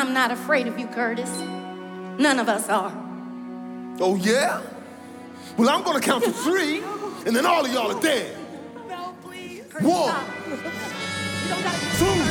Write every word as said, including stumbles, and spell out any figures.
I'm not afraid of you, Curtis. None of us are. Oh, yeah? Well, I'm gonna count to three, and then all of y'all are dead. No, please. One, two,